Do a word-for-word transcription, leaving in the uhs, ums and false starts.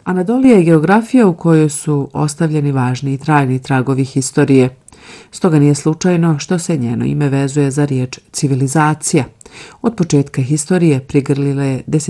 Anadolija je geografija u kojoj su ostavljeni važni i trajni tragovi historije. Stoga nije slučajno što se njeno ime vezuje za riječ civilizacija. Od početka historije prigrlile